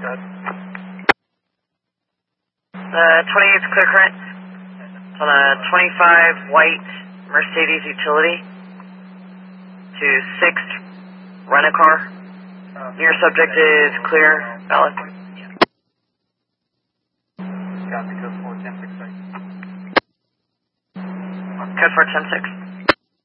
Good. 28 is clear current. It's on a 25 white Mercedes utility to 6th rent-a-car. Your subject is clear, valid. Copy, code 410-6. Code 410-6.